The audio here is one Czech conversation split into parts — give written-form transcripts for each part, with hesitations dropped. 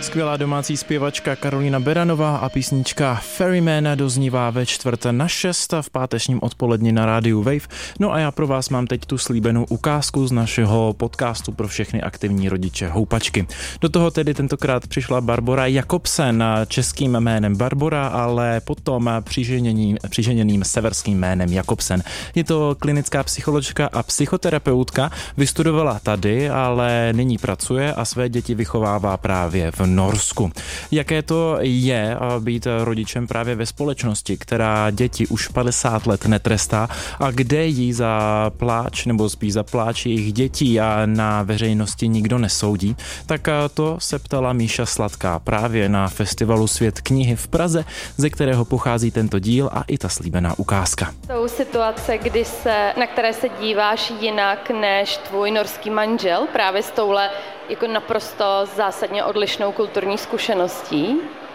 Skvělá domácí zpěvačka Karolína Beranová a písnička Ferryman doznívá ve 5:45 v pátečním odpoledni na rádiu Wave. No a já pro vás mám teď tu slíbenou ukázku z našeho podcastu pro všechny aktivní rodiče Houpačky. Do toho tedy tentokrát přišla Barbora Jakobsen, českým jménem Barbora, ale potom přiženěným severským jménem Jakobsen. Je to klinická psycholožka a psychoterapeutka, vystudovala tady, ale nyní pracuje a své děti vychovává právě v Norsku. Jaké to je být rodičem právě ve společnosti, která děti už 50 let netrestá a kde jí za pláč nebo spíš za pláč jejich dětí a na veřejnosti nikdo nesoudí, tak to se ptala Míša Sladká právě na festivalu Svět knihy v Praze, ze kterého pochází tento díl a i ta slíbená ukázka. Jsou situace, na které se díváš jinak než tvůj norský manžel, právě s touhle jako naprosto zásadně odlišnou kulturní zkušeností?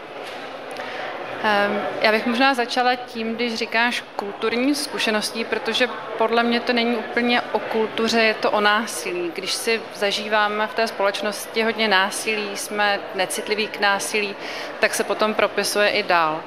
Já bych možná začala tím, když říkáš kulturní zkušeností, protože podle mě to není úplně o kultuře, je to o násilí. Když si zažíváme v té společnosti hodně násilí, jsme necitliví k násilí, tak se potom propisuje i dál.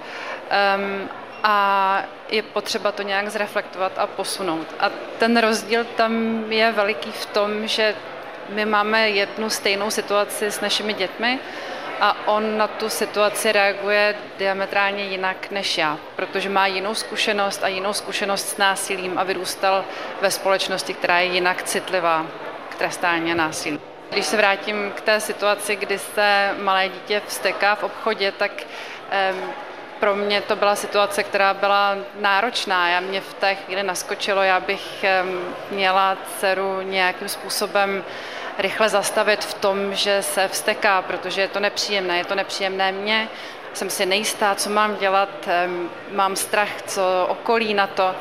A je potřeba to nějak zreflektovat a posunout. A ten rozdíl tam je veliký v tom, že my máme jednu stejnou situaci s našimi dětmi a on na tu situaci reaguje diametrálně jinak než já, protože má jinou zkušenost a jinou zkušenost s násilím a vyrůstal ve společnosti, která je jinak citlivá k trestání a násilí. Když se vrátím k té situaci, kdy se malé dítě vzteká v obchodě, tak pro mě to byla situace, která byla náročná. Mě v té chvíli naskočilo, já bych měla dceru nějakým způsobem rychle zastavit v tom, že se vzteká, protože je to nepříjemné mně, jsem si nejistá, co mám dělat, mám strach, co okolí na to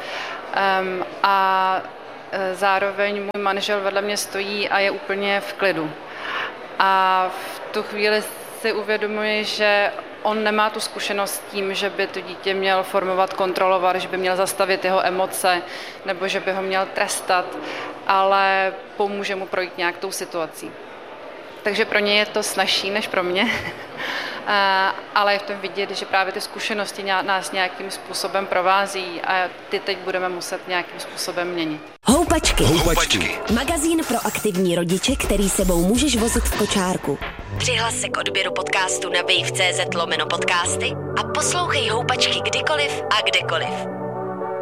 a zároveň můj manžel vedle mě stojí a je úplně v klidu. A v tu chvíli si uvědomuji, že on nemá tu zkušenost s tím, že by to dítě měl formovat, kontrolovat, že by měl zastavit jeho emoce nebo že by ho měl trestat, ale pomůže mu projít nějak tou situací. Takže pro ně je to snazší než pro mě, ale je v tom vidět, že právě ty zkušenosti nás nějakým způsobem provází a ty teď budeme muset nějakým způsobem měnit. Houpačky. Magazín pro aktivní rodiče, který sebou můžeš vozit v kočárku. Přihlas se k odběru podcastu na wave.cz/podcasty a poslouchej Houpačky kdykoliv a kdekoliv.